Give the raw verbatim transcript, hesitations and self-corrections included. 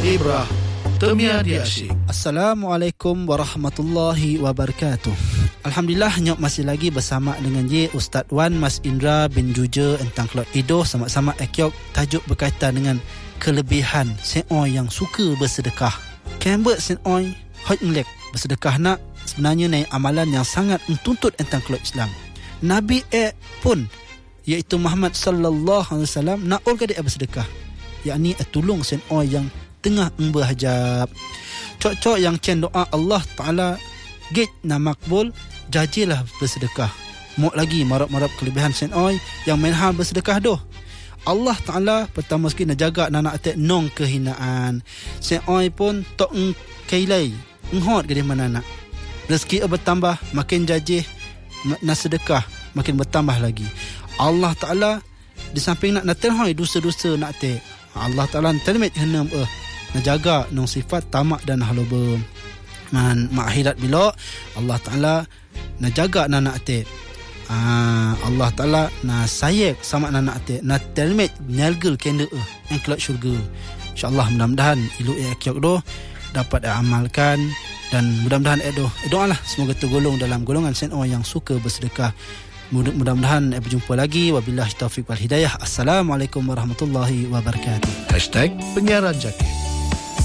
Ibrah Temia di Asyik. Assalamualaikum warahmatullahi wabarakatuh. Alhamdulillah, nyok masih lagi bersama dengan Ye Ustaz Wan Mas Indra bin Juja entang Kelot Idoh sama-sama ekyok tajuk berkaitan dengan kelebihan seorang yang suka bersedekah. Kembet seorang hot ngelek bersedekah nak sebenarnya ni amalan yang sangat mentuntut entang Kelot Islam. Nabi eh pun iaitu Muhammad sallallahu alaihi wasallam nak ol kada bersedekah, yakni tolong seorang yang tengah berhajab. Cok-cok yang cen doa Allah Ta'ala gate na makbul, jajilah bersedekah. Mok lagi marap-marap kelebihan sen oi yang menha bersedekah doh. Allah Ta'ala pertama sekali nak jaga anak atek nong kehinaan. Sen oi pun tok ng kailai nghot gede mana nak. Rezeki bertambah, makin jajih nak sedekah makin bertambah lagi. Allah Ta'ala di samping nak naterhoi dosa-dosa nak te. Allah Ta'ala termet henam eh nak jaga nong sifat tamak dan haloba. Man makhirat bila Allah Ta'ala nak jaga nanak te. Ah, Allah Ta'ala nak sayek sama nanak te, nak termet nyalgel kenda eh yang kelak syurga. InsyaAllah mudah-mudahan ilu e akyok doh dapat amalkan dan mudah-mudahan e doh doalah semoga tergolong dalam golongan sen orang yang suka bersedekah. Mudah-mudahan berjumpa lagi. Wabillahi taufiq wal hidayah. Assalamualaikum warahmatullahi wabarakatuh. Hashtag Penyiaran Jaki.